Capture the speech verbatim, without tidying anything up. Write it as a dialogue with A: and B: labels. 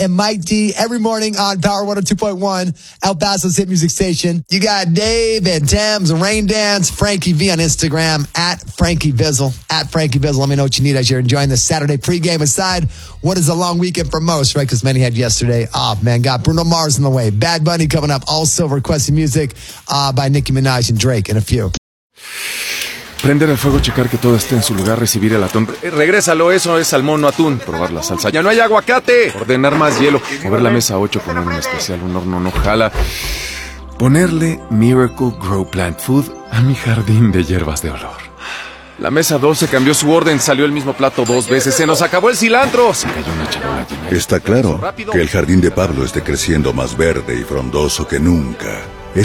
A: and Mike D every morning on Power one oh two point one, El Paso's hit music station. You got Dave and Thames and Rain Dance, Frankie V on Instagram, at Frankie Bizzle, at Frankie Bizzle. Let me know what you need as you're enjoying this Saturday pregame. Aside, what is a long weekend for most, right? Because many had yesterday off, man. Got Bruno Mars in the way. Bad Bunny coming up. Also requesting music uh, by Nicki Minaj and Drake in a few.
B: Prender el fuego, checar que todo esté en su lugar, recibir el atún. Eh, regrésalo, eso es salmón, no atún. Probar la salsa. ¡Ya no hay aguacate! Ordenar más hielo. Mover la mesa ocho, poner un especial, un horno no jala. Ponerle Miracle Grow Plant Food a mi jardín de hierbas de olor. La mesa doce cambió su orden, salió el mismo plato dos veces. ¡Se nos acabó el cilantro! Se cayó una charola llena.
C: Está claro que el jardín de Pablo esté creciendo más verde y frondoso que nunca.